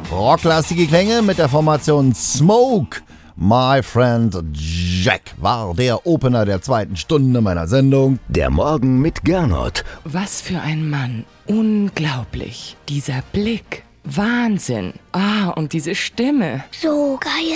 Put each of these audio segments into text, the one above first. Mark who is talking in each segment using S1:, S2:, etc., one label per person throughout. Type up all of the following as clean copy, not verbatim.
S1: Rocklastige Klänge mit der Formation Smoke. My Friend Jack war der Opener der zweiten Stunde meiner Sendung.
S2: Der Morgen mit Gernot.
S3: Was für ein Mann. Unglaublich. Dieser Blick. Wahnsinn. Und diese Stimme.
S4: So geil.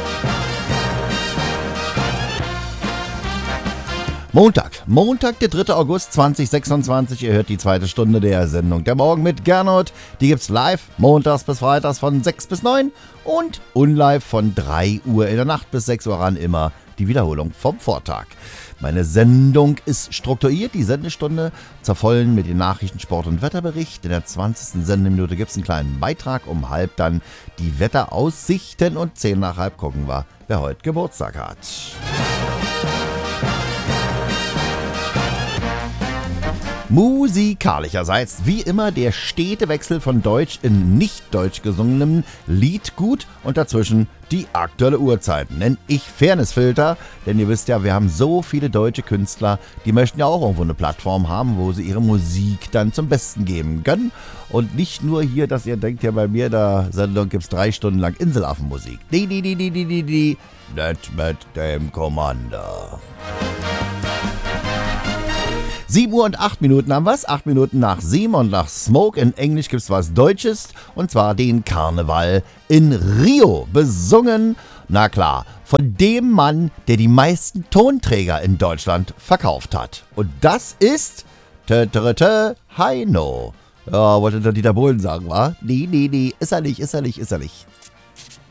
S1: Montag, der 3. August 2026. Ihr hört die zweite Stunde der Sendung Der Morgen mit Gernot. Die gibt's live montags bis freitags von 6 bis 9 und unlive von 3 Uhr in der Nacht bis 6 Uhr ran. Immer die Wiederholung vom Vortag. Meine Sendung ist strukturiert, die Sendestunde zervollen mit den Nachrichten, Sport und Wetterbericht. In der 20. Sendeminute gibt's einen kleinen Beitrag, um halb dann die Wetteraussichten und 10 nach halb gucken wir, wer heute Geburtstag hat. Musikalischerseits wie immer der stete Wechsel von Deutsch in nicht deutsch gesungenem Liedgut und dazwischen die aktuelle Uhrzeit. Nenn ich Fairnessfilter, denn ihr wisst ja, wir haben so viele deutsche Künstler, die möchten ja auch irgendwo eine Plattform haben, wo sie ihre Musik dann zum Besten geben können. Und nicht nur hier, dass ihr denkt, ja bei mir in der Sendung gibt es 3 Stunden lang Inselaffenmusik. Nicht mit dem Commander. 7 Uhr und 8 Minuten haben wir's, 8 Minuten nach 7 und nach Smoke. In Englisch gibt's was Deutsches, und zwar den Karneval in Rio, besungen, na klar, von dem Mann, der die meisten Tonträger in Deutschland verkauft hat. Und das ist Heino. Ja, wollte der Dieter Bohlen sagen, wa? Nee, ist er nicht.